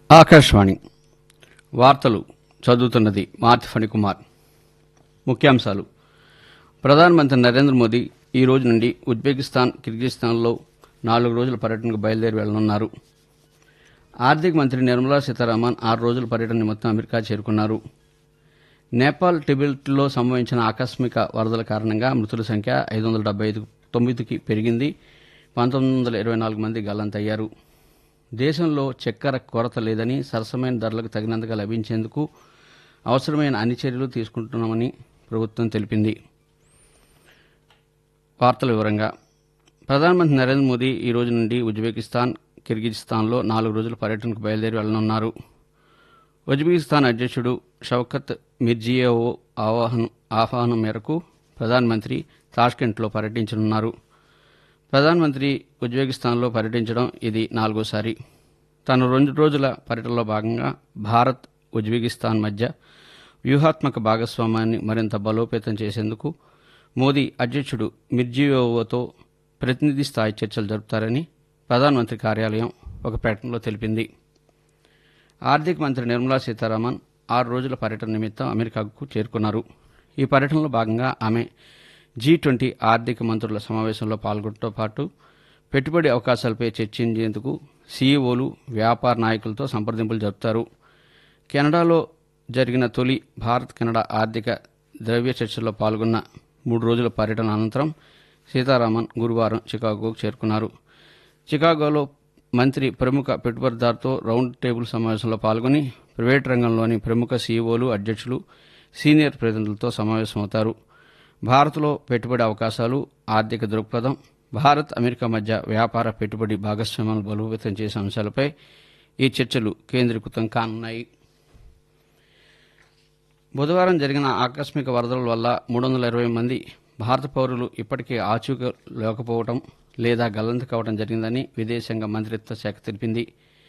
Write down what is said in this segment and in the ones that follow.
ఆకాశవాణి వార్తలు చదువుతున్నది మార్తి ఫణికుమార్. ముఖ్యాంశాలు. ప్రధానమంత్రి నరేంద్ర మోదీ ఈ రోజు నుండి ఉజ్బెకిస్తాన్, కిర్గిజిస్తాన్లో 4 రోజుల పర్యటనకు బయలుదేరి వెళ్లనున్నారు. ఆర్థిక మంత్రి నిర్మలా సీతారామన్ 6 రోజుల పర్యటన నిమిత్తం అమెరికా చేరుకున్నారు. నేపాల్, టిబెట్లో సంభవించిన ఆకస్మిక వరదల కారణంగా మృతుల సంఖ్య 579కి పెరిగింది. 1924 మంది గల్లంతయ్యారు. దేశంలో చక్కెర కొరత లేదని, సరసమైన ధరలకు తగినంతగా లభించేందుకు అవసరమైన అన్ని చర్యలు తీసుకుంటున్నామని ప్రభుత్వం తెలిపింది. వార్తల వివరంగా. ప్రధానమంత్రి నరేంద్ర మోదీ ఈ రోజు నుండి ఉజ్బెకిస్తాన్, కిర్గిజిస్తాన్లో 4 రోజుల పర్యటనకు బయలుదేరి వెళ్లనున్నారు. ఉజ్బెకిస్తాన్ అధ్యక్షుడు షౌకత్ మిర్జియోయెవ్ ఆహ్వానం మేరకు ప్రధానమంత్రి తాష్కెంట్లో పర్యటించనున్నారు. ప్రధానమంత్రి ఉజ్బెకిస్తాన్లో పర్యటించడం ఇది 4వసారి. తన 2 రోజుల పర్యటనలో భాగంగా భారత్, ఉజ్బెకిస్తాన్ మధ్య వ్యూహాత్మక భాగస్వామ్యాన్ని మరింత బలోపేతం చేసేందుకు మోదీ అధ్యక్షుడు మిర్జియోయెవ్తో ప్రతినిధి స్థాయి చర్చలు జరుపుతారని ప్రధానమంత్రి కార్యాలయం ఒక ప్రకటనలో తెలిపింది. ఆర్థిక మంత్రి నిర్మలా సీతారామన్ 6 రోజుల పర్యటన నిమిత్తం అమెరికాకు చేరుకున్నారు. ఈ పర్యటనలో భాగంగా ఆమె G20 ఆర్థిక మంత్రుల సమావేశంలో పాల్గొనడంతో పాటు పెట్టుబడి అవకాశాలపై చర్చించేందుకు సీఈఓలు, వ్యాపార నాయకులతో సంప్రదింపులు జరుపుతారు. కెనడాలో జరిగిన తొలి భారత్ కెనడా ఆర్థిక ద్రవ్య చర్చల్లో పాల్గొన్న 3 రోజుల పర్యటన అనంతరం సీతారామన్ గురువారం చికాగోకు చేరుకున్నారు. చికాగోలో మంత్రి ప్రముఖ పెట్టుబడిదారుతో రౌండ్ టేబుల్ సమావేశంలో పాల్గొని ప్రైవేటు రంగంలోని ప్రముఖ సీఈఓలు, అధ్యక్షులు, సీనియర్ ప్రతినిధులతో సమావేశమవుతారు. భారత్లో పెట్టుబడి అవకాశాలు, ఆర్థిక దృక్పథం, భారత్, అమెరికా మధ్య వ్యాపార, పెట్టుబడి భాగస్వామ్యాలను బలోపేతం చేసే అంశాలపై ఈ చర్చలు కేంద్రీకృతం కానున్నాయి. బుధవారం జరిగిన ఆకస్మిక వరదల వల్ల 320 మంది భారత పౌరులు ఇప్పటికే ఆచూకీ లేకపోవడం లేదా గల్లంతు కావడం జరిగిందని విదేశాంగ మంత్రిత్వ శాఖ తెలిపింది.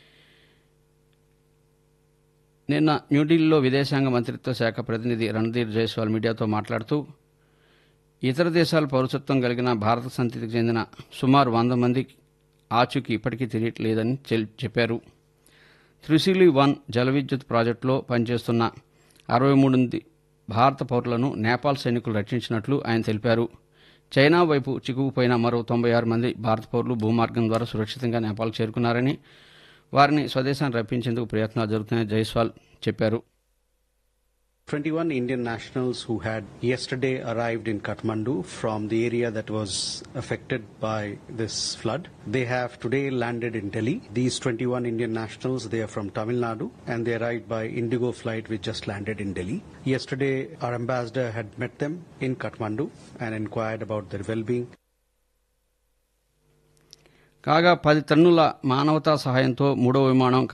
నిన్న న్యూఢిల్లీలో విదేశాంగ మంత్రిత్వ శాఖ ప్రతినిధి రణ్ధీర్ జైస్వాల్ మీడియాతో మాట్లాడుతూ, ఇతర దేశాల పౌరసత్వం కలిగిన భారత సంతతికి చెందిన సుమారు 100 మంది ఆచూకీ ఇప్పటికీ తెలియట్లేదని చెప్పారు. త్రిశూలి-1 జల విద్యుత్ ప్రాజెక్టులో పనిచేస్తున్న 63 భారత పౌరులను నేపాల్ సైనికులు రక్షించినట్లు ఆయన తెలిపారు. చైనా వైపు చిక్కుకుపోయిన మరో 96 మంది భారత పౌరులు భూమార్గం ద్వారా సురక్షితంగా నేపాల్ చేరుకున్నారని, వారిని స్వదేశానికి రప్పించేందుకు ప్రయత్నాలు జరుగుతున్నాయని జైస్వాల్ చెప్పారు. 21 Indian nationals who had yesterday arrived in Kathmandu from the area that was affected by this flood. They have today landed in Delhi. These 21 Indian nationals, they are from Tamil Nadu and they arrived by Indigo flight which just landed in Delhi. Yesterday our ambassador had met them in Kathmandu and inquired about their well-being. కాగా 10 టన్నుల మానవతా సహాయంతో 3వ విమానం